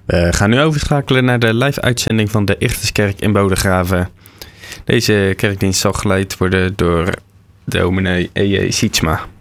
We gaan nu overschakelen naar de live-uitzending van de Ichthuskerk in Bodegraven. Deze kerkdienst zal geleid worden door dominee E.J. Sietsma.